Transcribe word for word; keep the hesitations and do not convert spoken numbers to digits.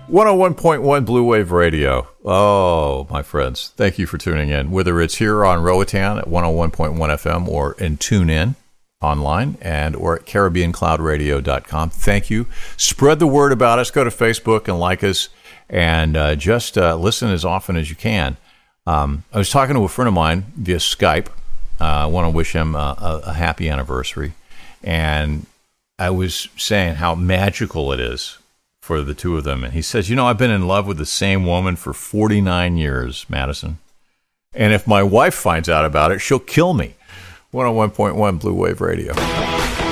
one oh one point one Blue Wave Radio. Oh, my friends, thank you for tuning in. Whether it's here on Roatan at one oh one point one F M or in TuneIn online and or at Caribbean Cloud Radio dot com. Thank you. Spread the word about us. Go to Facebook and like us, and uh, just uh, listen as often as you can. Um, I was talking to a friend of mine via Skype. Uh, I want to wish him a, a, a happy anniversary. And I was saying how magical it is for the two of them. And he says, you know, I've been in love with the same woman for forty-nine years, Madison. And if my wife finds out about it, she'll kill me. one oh one point one Blue Wave Radio.